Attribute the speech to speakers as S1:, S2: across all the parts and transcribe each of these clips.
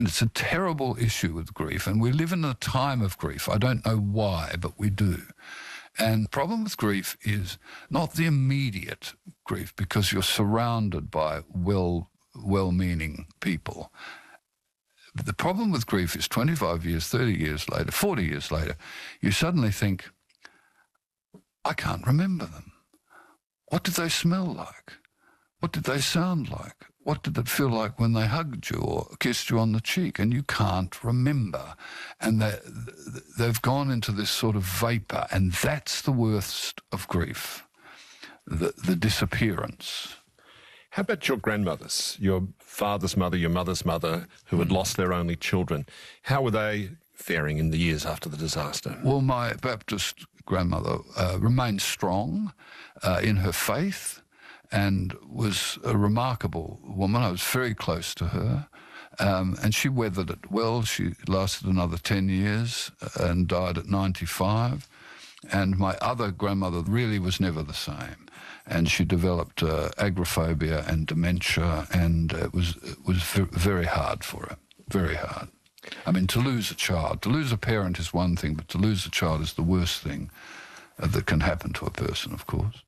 S1: It's a terrible issue with grief, and we live in a time of grief. I don't know why, but we do. And the problem with grief is not the immediate grief, because you're surrounded by well-meaning people. But the problem with grief is 25 years, 30 years later, 40 years later, you suddenly think, I can't remember them. What did they smell like? What did they sound like? What did it feel like when they hugged you or kissed you on the cheek? And you can't remember. And they've gone into this sort of vapour, and that's the worst of grief, the disappearance.
S2: How about your grandmothers, your father's mother, your mother's mother, who had lost their only children? How were they faring in the years after the disaster?
S1: Well, my Baptist grandmother remained strong in her faith, and was a remarkable woman. I was very close to her, and she weathered it well. She lasted another 10 years and died at 95. And my other grandmother really was never the same, and she developed agoraphobia and dementia, and it was very hard for her, very hard. I mean, to lose a parent is one thing, but to lose a child is the worst thing that can happen to a person, of course.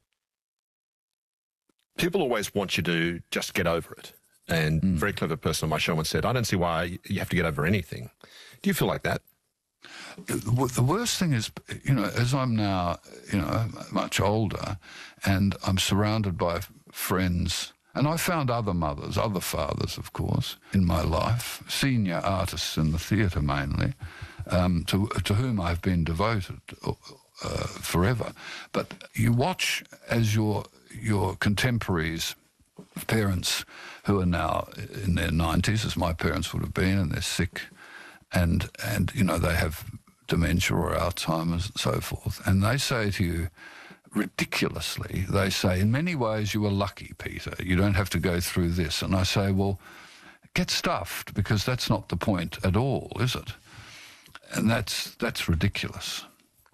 S2: People always want you to just get over it. And a very clever person on my show once said, I don't see why you have to get over anything. Do you feel like that?
S1: The worst thing is, as I'm now, much older, and I'm surrounded by friends, and I found other mothers, other fathers, of course, in my life, senior artists in the theatre mainly, to whom I've been devoted forever. But you watch as your contemporaries, parents who are now in their 90s, as my parents would have been, and they're sick, and they have dementia or Alzheimer's and so forth, and they say to you, ridiculously, they say, in many ways you were lucky, Peter, you don't have to go through this. And I say, well, get stuffed, because that's not the point at all, is it? And that's ridiculous.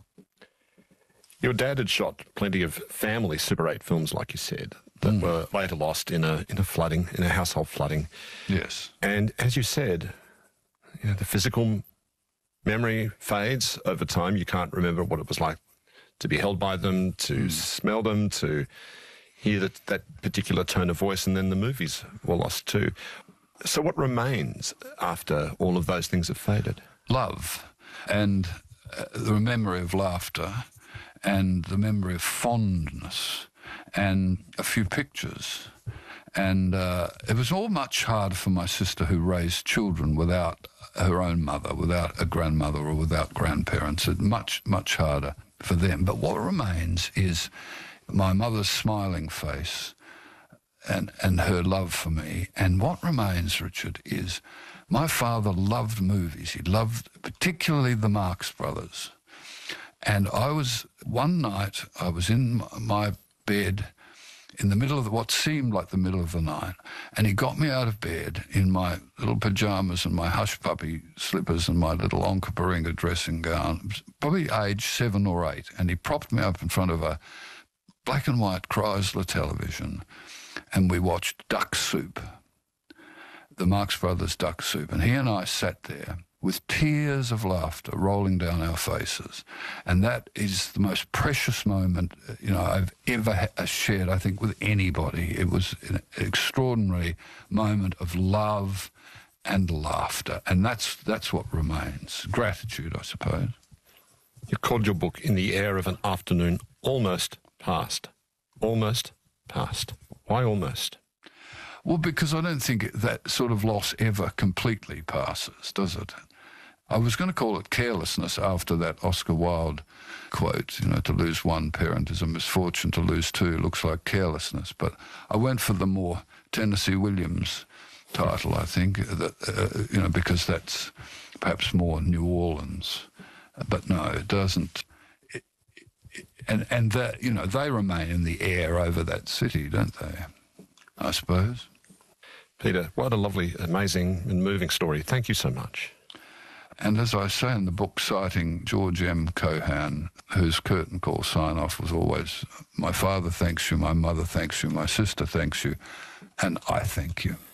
S2: Your dad had shot plenty of family Super 8 films, like you said, that were later lost in a household flooding.
S1: Yes.
S2: And as you said, the physical memory fades over time. You can't remember what it was like to be held by them, to smell them, to hear that particular tone of voice, and then the movies were lost too. So what remains after all of those things have faded?
S1: Love, and the memory of laughter, and the memory of fondness, and a few pictures. And it was all much harder for my sister, who raised children without her own mother, without a grandmother or without grandparents. It's much, much harder for them. But what remains is my mother's smiling face and her love for me. And what remains, Richard, is my father loved movies. He loved particularly the Marx Brothers. And one night I was in my bed in the middle of what seemed like the middle of the night, and he got me out of bed in my little pyjamas and my hush puppy slippers and my little Onkaparinga dressing gown, probably age 7 or 8, and he propped me up in front of a black and white Chrysler television, and we watched Duck Soup, the Marx Brothers Duck Soup, and he and I sat there with tears of laughter rolling down our faces. And that is the most precious moment, I've ever shared, I think, with anybody. It was an extraordinary moment of love and laughter. And that's what remains. Gratitude, I suppose.
S2: You called your book In the Air of an Afternoon Almost Past. Almost past. Why almost?
S1: Well, because I don't think that sort of loss ever completely passes, does it? I was going to call it carelessness after that Oscar Wilde quote, to lose one parent is a misfortune, to lose two looks like carelessness. But I went for the more Tennessee Williams title, I think, that, because that's perhaps more New Orleans. But no, it doesn't. And that, they remain in the air over that city, don't they? I suppose.
S2: Peter, what a lovely, amazing and moving story. Thank you so much.
S1: And as I say in the book, citing George M. Cohan, whose curtain call sign-off was always, my father thanks you, my mother thanks you, my sister thanks you, and I thank you.